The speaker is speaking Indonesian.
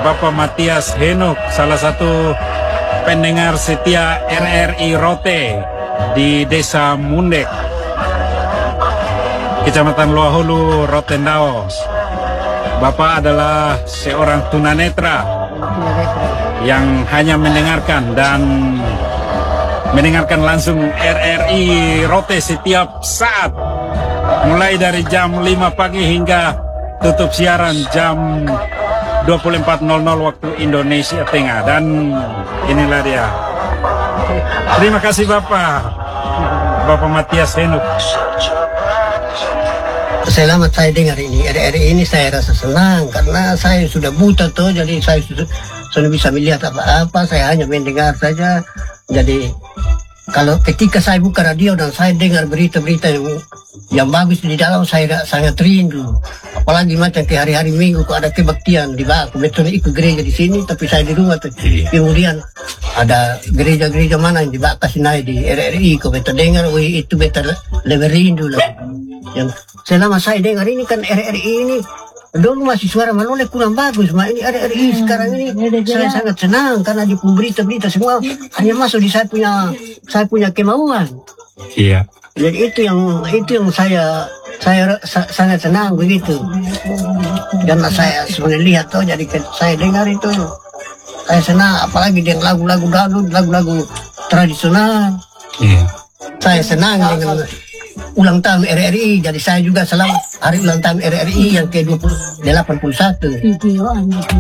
Bapak Matias Henuk, salah satu pendengar setia RRI Rote di Desa Mundek, Kecamatan Luahulu, Rotendao. Bapak adalah seorang tunanetra yang hanya mendengarkan dan mendengarkan langsung RRI Rote setiap saat, mulai dari jam 5 pagi hingga tutup siaran jam 24.00 waktu Indonesia Tengah. Dan inilah dia. Terima kasih Bapak Matias Henuk. Selamat saya dengar ini RRI ini, saya rasa senang karena saya sudah buta tuh, jadi saya sudah bisa melihat apa-apa, saya hanya mendengar saja. Jadi kalau ketika saya buka radio dan saya dengar berita-berita yang bagus di dalam, saya sangat rindu. Apalagi macam ke hari-hari Minggu kok ada kebaktian di bawah. Kebetulan ikut gereja di sini, tapi saya di rumah tuh. Kemudian ada gereja-gereja mana yang di bawah kasih naik di RRI, kok beta dengar, itu beta lebih rindu lah. Yang selama saya dengar ini kan RRI ini dulu masih suara Malole kurang bagus, ini RRI sekarang ini saya sangat senang karena di berita-berita semua hanya masuk di saya punya kemauan. Iya. Jadi itu yang saya sangat senang begitu. Karena saya sebenarnya lihat tuh, jadi saya dengar itu saya senang, apalagi dengan lagu-lagu dangdut, lagu-lagu tradisional. Iya. Saya senang dengan ulang tahun RRI, jadi saya juga selamat hari ulang tahun RRI yang ke-81.